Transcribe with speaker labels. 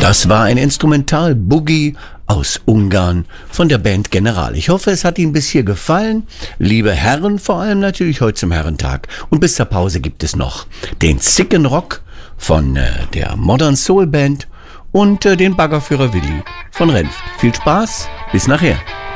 Speaker 1: Das war ein Instrumental-Boogie aus Ungarn von der Band General. Ich hoffe, es hat Ihnen bis hier gefallen. Liebe Herren, vor allem natürlich heute zum Herrentag. Und bis zur Pause gibt es noch den Sicken Rock von der Modern Soul Band und den Baggerführer Willi von Renft. Viel Spaß, bis nachher.